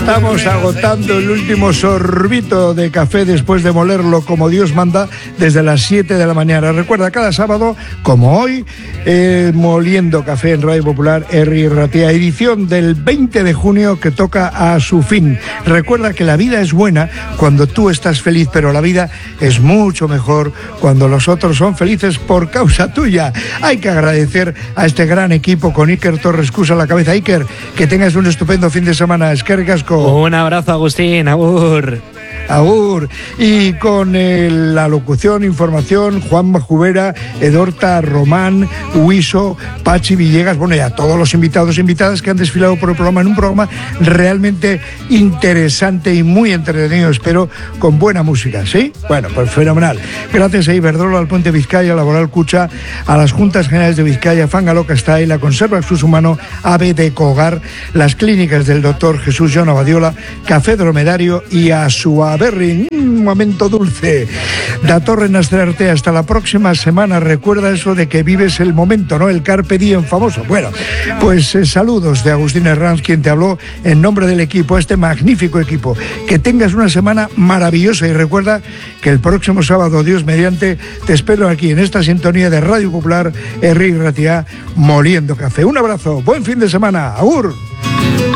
Estamos agotando el último sorbito de café después de molerlo como Dios manda desde las 7 de la mañana. Recuerda, cada sábado, como hoy, moliendo café en Radio Popular, Herri Ratia, edición del 20 de junio que toca a su fin. Recuerda que la vida es buena cuando tú estás feliz, pero la vida es mucho mejor cuando los otros son felices por causa tuya. Hay que agradecer a este gran equipo con Iker Torres Cus a la cabeza. Iker, que tengas un estupendo fin de semana. Eskerrik asko. Un abrazo, Agustín. Agur. Agur. Y con la locución, información, Juan Majubera, Edorta, Román, Huiso, Pachi Villegas, bueno, y a todos los invitados e invitadas que han desfilado por el programa, en un programa realmente interesante y muy entretenido, espero, con buena música, ¿sí? Bueno, pues fenomenal. Gracias a Iberdrola, al Puente Vizcaya, a Laboral Cucha, a las Juntas Generales de Vizcaya, Fangaloca está y la Conserva Sus Humano, AVE de Cogar, las clínicas del doctor Jesús John Abadiola, Café Dromedario y a su Berry, un momento dulce. Da Torre Nastrarte, hasta la próxima semana. Recuerda eso de que vives el momento, ¿no? El carpe diem famoso. Bueno, pues saludos de Agustín Herranz, quien te habló en nombre del equipo, este magnífico equipo. Que tengas una semana maravillosa y recuerda que el próximo sábado, Dios mediante, te espero aquí en esta sintonía de Radio Popular, Herri Ratia, moliendo café. Un abrazo, buen fin de semana. Agur.